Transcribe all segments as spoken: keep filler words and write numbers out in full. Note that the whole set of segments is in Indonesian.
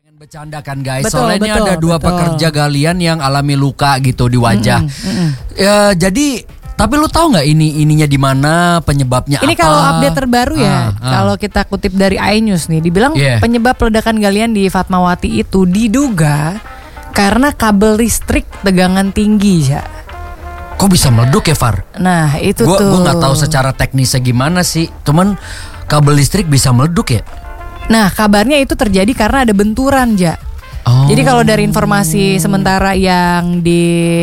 Bercanda kan guys, Betul, soalnya ini betul, ada dua betul. pekerja galian yang alami luka gitu di wajah. Mm-mm, mm-mm. Ya, jadi tapi lu tahu nggak ini ininya di mana, penyebabnya Ini apa? kalau update terbaru ya, Ah, ah. kalau kita kutip dari iNews nih, dibilang Yeah. penyebab ledakan galian di Fatmawati itu diduga karena kabel listrik tegangan tinggi ya. Kok bisa meleduk ya, Far? Nah itu Gua tuh. gua nggak tahu secara teknisnya gimana sih, cuman kabel listrik bisa meleduk ya. Nah kabarnya itu terjadi karena ada benturan ja. Oh. Jadi kalau dari informasi sementara yang di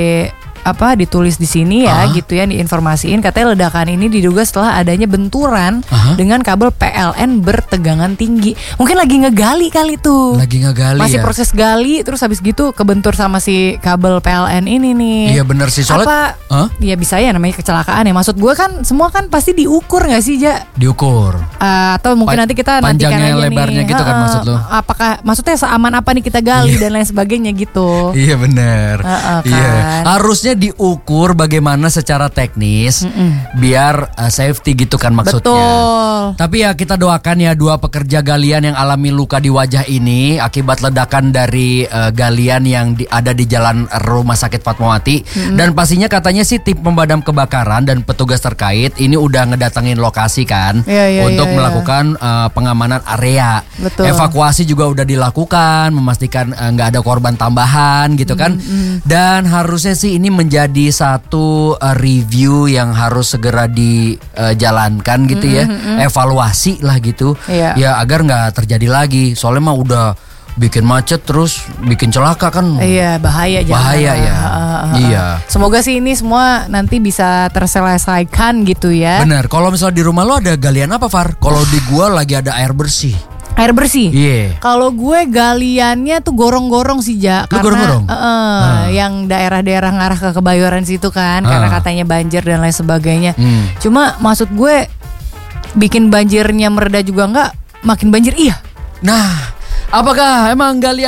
apa ditulis di sini ya Ah. gitu ya diinformasiin, katanya ledakan ini diduga setelah adanya benturan Aha. dengan kabel P L N bertegangan tinggi. Mungkin lagi ngegali kali tuh. Lagi ngegali Masih ya. proses gali, terus habis gitu kebentur sama si kabel P L N ini nih. Iya benar sih, soalnya Apa? Hah? Ya bisa ya namanya kecelakaan ya. Maksud gue kan semua kan pasti diukur nggak sih ja? diukur. Uh, atau mungkin Pa- nanti kita nantikan panjangnya, aja lebarnya nih. gitu kan Heeh, maksud lu? Apakah maksudnya seaman apa nih kita gali dan lain sebagainya gitu. Iya benar. Heeh, kan. Iya. Harusnya diukur bagaimana secara teknis biar uh, safety gitu kan maksudnya. Betul. Tapi ya kita doakan ya dua pekerja galian yang alami luka di wajah ini akibat ledakan dari uh, galian yang di, ada di jalan Rumah Sakit Fatmawati. Dan pastinya katanya sih tim pemadam kebakaran dan petugas terkait ini udah ngedatengin lokasi kan Iya, iya, untuk iya, iya. melakukan uh, pengamanan area. Betul. Evakuasi juga udah dilakukan, memastikan uh, nggak ada korban tambahan gitu kan. Dan harusnya sih ini menjadi satu uh, review yang harus segera dijalankan gitu ya, evaluasi lah gitu, Iya. ya agar nggak terjadi lagi. Soalnya mah udah bikin macet terus bikin celaka kan. Iya bahaya jangan. Bahaya ya. Heeh, heeh. Iya. Semoga sih ini semua nanti bisa terselesaikan gitu ya. Bener. Kalau misalnya di rumah lo ada galian apa, Far? Kalau di gua lagi ada air bersih. Air bersih. Iya. Kalau gue galiannya tuh gorong-gorong sih ja, Lu karena gorong-gorong? eh, eh, yang daerah-daerah ngarah ke Kebayoran situ kan, karena Ah. katanya banjir dan lain sebagainya. Hmm. Cuma maksud gue bikin banjirnya mereda juga enggak, makin banjir iya. Nah, apakah emang galian